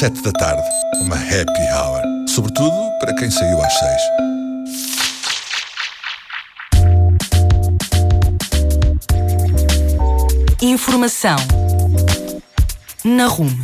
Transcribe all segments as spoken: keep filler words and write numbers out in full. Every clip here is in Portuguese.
sete da tarde, uma happy hour. Sobretudo para quem saiu às seis. Informação na Rume.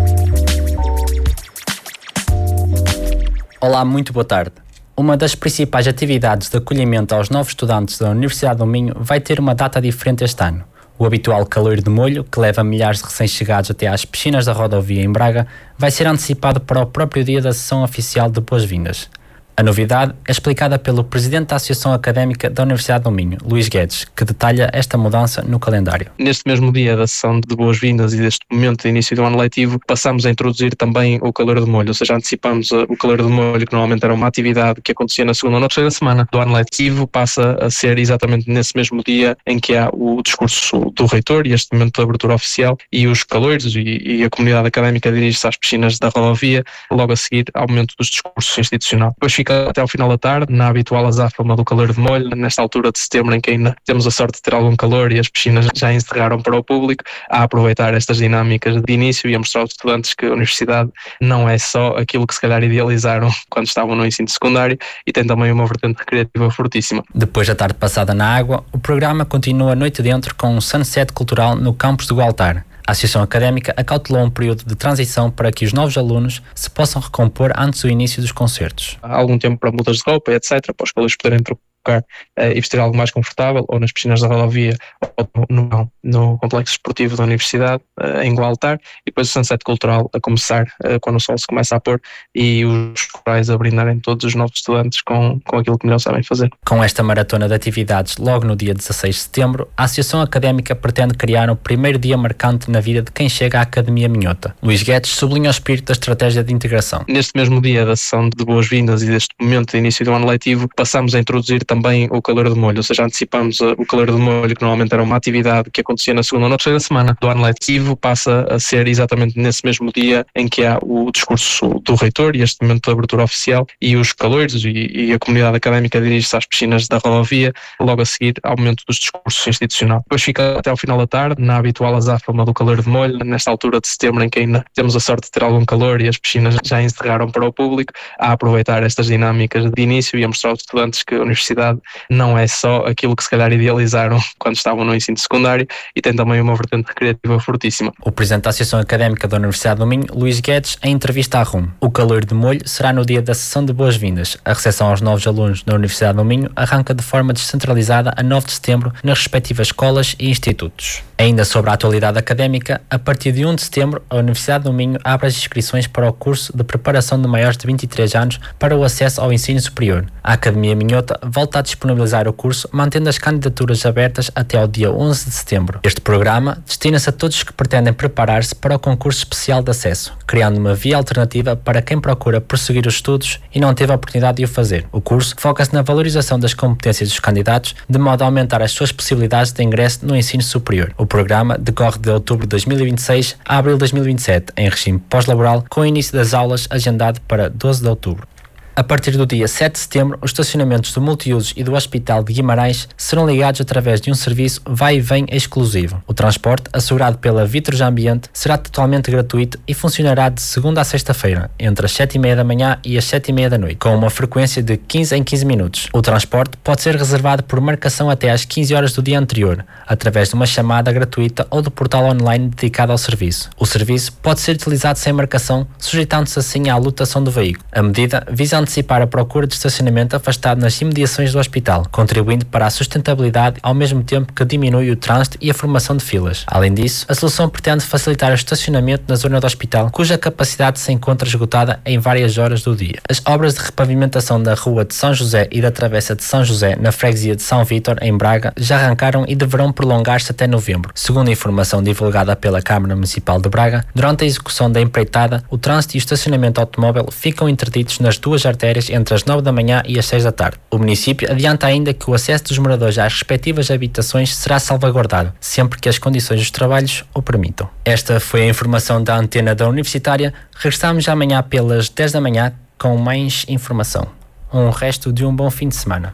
Olá, muito boa tarde. Uma das principais atividades de acolhimento aos novos estudantes da Universidade do Minho vai ter uma data diferente este ano. O habitual caloiro de molho, que leva milhares de recém-chegados até às piscinas da rodovia em Braga, vai ser antecipado para o próprio dia da sessão oficial de boas-vindas. A novidade é explicada pelo Presidente da Associação Académica da Universidade do Minho, Luís Guedes, que detalha esta mudança no calendário. Neste mesmo dia da sessão de boas-vindas e deste momento de início do ano letivo, passamos a introduzir também o caloiro de molho, ou seja, antecipamos o caloiro de molho, que normalmente era uma atividade que acontecia na segunda ou na terceira semana do ano letivo, passa a ser exatamente nesse mesmo dia em que há o discurso do reitor e este momento de abertura oficial, e os caloiros e, e a comunidade académica dirige-se às piscinas da rodovia, logo a seguir ao momento dos discursos institucional. Depois fica até ao final da tarde, na habitual azáfama do caloiro de molho, nesta altura de setembro em que ainda temos a sorte de ter algum calor e as piscinas já encerraram para o público, a aproveitar estas dinâmicas de início e a mostrar aos estudantes que a universidade não é só aquilo que se calhar idealizaram quando estavam no ensino secundário, e tem também uma vertente recreativa fortíssima. Depois da tarde passada na água, o programa continua a noite dentro com um sunset cultural no campus do Gualtar. A Associação Académica acautelou um período de transição para que os novos alunos se possam recompor antes do início dos concertos. Há algum tempo para mudas de roupa, etcétera, para os calores poderem trocar uh, e vestir algo mais confortável, ou nas piscinas da rodovia, ou no, no complexo esportivo da Universidade, uh, em Gualtar, e depois o sunset cultural a começar uh, quando o sol se começa a pôr e os corais a brindarem todos os novos estudantes com, com aquilo que melhor sabem fazer. Com esta maratona de atividades logo no dia dezasseis de setembro, a Associação Académica pretende criar o primeiro dia marcante na vida de quem chega à Academia Minhota. Luís Guedes sublinha o espírito da estratégia de integração. Neste mesmo dia da sessão de boas-vindas e deste momento de início do ano letivo, passamos a introduzir também o caloiro de molho, ou seja, antecipamos o caloiro de molho, que normalmente era uma atividade que acontecia na segunda ou na terceira semana do ano letivo, passa a ser exatamente nesse mesmo dia em que há o discurso do reitor e este momento de abertura oficial, e os caloiros e, e a comunidade académica dirige-se às piscinas da rodovia, logo a seguir ao momento dos discursos institucional. Depois fica até ao final da tarde, na habitual azáfama do caloiro de molho, nesta altura de setembro em que ainda temos a sorte de ter algum calor e as piscinas já encerraram para o público, a aproveitar estas dinâmicas de início e a mostrar aos estudantes que a universidade não é só aquilo que se calhar idealizaram quando estavam no ensino secundário, e tem também uma vertente recreativa fortíssima. O Presidente da Associação Académica da Universidade do Minho, Luís Guedes, em entrevista à Rume. O caloiro de molho será no dia da sessão de boas-vindas. A recepção aos novos alunos da Universidade do Minho arranca de forma descentralizada a nove de setembro nas respectivas escolas e institutos. Ainda sobre a atualidade académica, a partir de um de setembro, a Universidade do Minho abre as inscrições para o curso de preparação de maiores de vinte e três anos para o acesso ao ensino superior. A Academia Minhota volta a disponibilizar o curso, mantendo as candidaturas abertas até ao dia onze de setembro. Este programa destina-se a todos que pretendem preparar-se para o concurso especial de acesso, criando uma via alternativa para quem procura prosseguir os estudos e não teve a oportunidade de o fazer. O curso foca-se na valorização das competências dos candidatos, de modo a aumentar as suas possibilidades de ingresso no ensino superior. O programa decorre de outubro de dois mil e vinte e seis a abril de dois mil e vinte e sete, em regime pós-laboral, com o início das aulas agendado para doze de outubro. A partir do dia sete de setembro, os estacionamentos do Multiusos e do Hospital de Guimarães serão ligados através de um serviço vai e vem exclusivo. O transporte, assegurado pela Vitros Ambiente, será totalmente gratuito e funcionará de segunda a sexta-feira, entre as sete e meia da manhã e as sete e meia da noite, com uma frequência de quinze em quinze minutos. O transporte pode ser reservado por marcação até às quinze horas do dia anterior, através de uma chamada gratuita ou do portal online dedicado ao serviço. O serviço pode ser utilizado sem marcação, sujeitando-se assim à lotação do veículo. A medida visa antecipar a procura de estacionamento afastado nas imediações do hospital, contribuindo para a sustentabilidade ao mesmo tempo que diminui o trânsito e a formação de filas. Além disso, a solução pretende facilitar o estacionamento na zona do hospital, cuja capacidade se encontra esgotada em várias horas do dia. As obras de repavimentação da Rua de São José e da Travessa de São José, na freguesia de São Vítor, em Braga, já arrancaram e deverão prolongar-se até novembro. Segundo a informação divulgada pela Câmara Municipal de Braga, durante a execução da empreitada, o trânsito e o estacionamento automóvel ficam interditos nas duas artérias entre as nove da manhã e as seis da tarde. O município adianta ainda que o acesso dos moradores às respectivas habitações será salvaguardado, sempre que as condições dos trabalhos o permitam. Esta foi a informação da Antena da Universitária. Regressamos amanhã pelas dez da manhã com mais informação. Um resto de um bom fim de semana.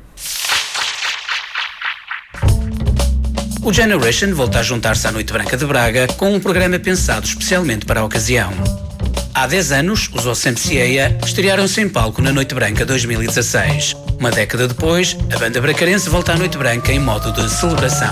O Generation volta a juntar-se à Noite Branca de Braga com um programa pensado especialmente para a ocasião. Há dez anos, os Ossempsieia estrearam-se em palco na Noite Branca dois mil e dezasseis. Uma década depois, a banda bracarense volta à Noite Branca em modo de celebração.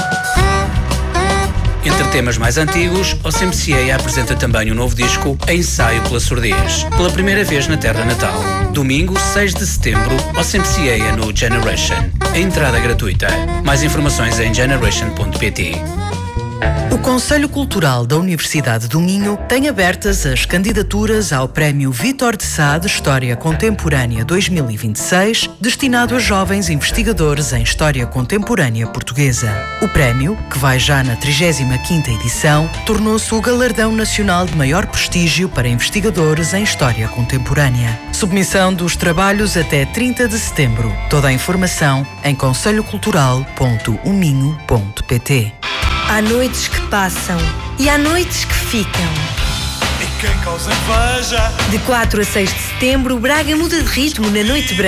Entre temas mais antigos, Ossempsieia apresenta também um novo disco, Ensaio pela Surdez, pela primeira vez na terra natal. Domingo, seis de setembro, Ossempsieia no Generation. A entrada gratuita. Mais informações em generation ponto pt. O Conselho Cultural da Universidade do Minho tem abertas as candidaturas ao Prémio Vítor de Sá de História Contemporânea dois mil e vinte e seis, destinado a jovens investigadores em História Contemporânea Portuguesa. O prémio, que vai já na trigésima quinta edição, tornou-se o galardão nacional de maior prestígio para investigadores em História Contemporânea. Submissão dos trabalhos até trinta de setembro. Toda a informação em conselho cultural ponto u minho ponto pt. Há noites que passam e há noites que ficam. E quem causa inveja? De quatro a seis de setembro, Braga muda de ritmo na Noite Branca.